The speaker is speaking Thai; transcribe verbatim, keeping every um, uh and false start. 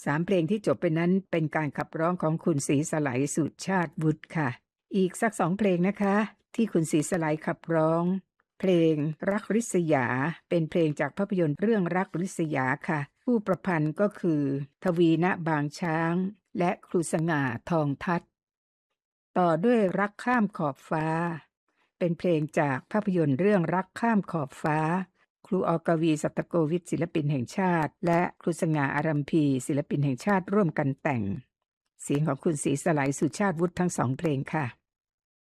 สามเพลงที่จบไปนั้นเป็นการขับร้องของคุณศรีสไลยสุชาติวุฒิค่ะอีกสักสองเพลงนะคะที่คุณศรีสไลยขับร้องเพลงรักริษยาเป็นเพลงจากภาพยนตร์เรื่องรักริษยาค่ะผู้ประพันธ์ก็คือทวีณบางช้างและครูสง่าทองทัศน์ต่อด้วยรักข้ามขอบฟ้าเป็นเพลงจากภาพยนตร์เรื่องรักข้ามขอบฟ้าครูอกวีสัตโกวิทย์ศิลปินแห่งชาติและครูสง่าอารัมพีศิลปินแห่งชาติร่วมกันแต่งเสียงของคุณศรีสไลยสุชาติวุฒิทั้งสองเพลงค่ะ